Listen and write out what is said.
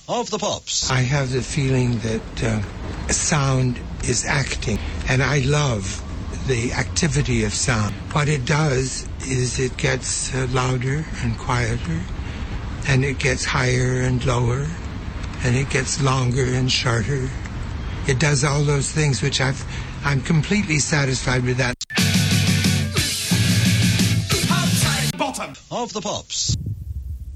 of the Pops. I have the feeling that sound is acting, and I love the activity of sound. What it does is it gets louder and quieter, and it gets higher and lower, and it gets longer and shorter. It does all those things which I'm completely satisfied with that. Bottom of the Pops.